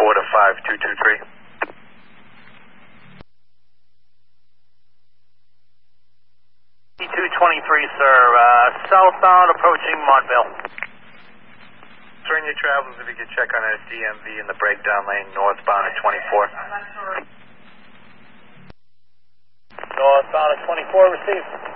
to 5223. E223, sir. Southbound approaching Montville. During your travels, if you could check on a DMV in the breakdown lane northbound at 24. Northbound at 24, received.